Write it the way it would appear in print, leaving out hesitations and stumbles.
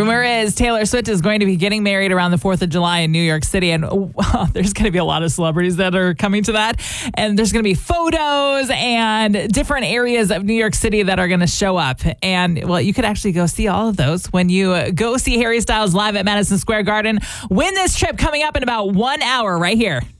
Rumor is Taylor Swift is going to be getting married around the 4th of July in New York City. And there's going to be a lot of celebrities that are coming to that. And there's going to be photos and different areas of New York City that are going to show up. And, well, you could actually go see all of those when you go see Harry Styles live at Madison Square Garden. Win this trip coming up in about 1 hour right here.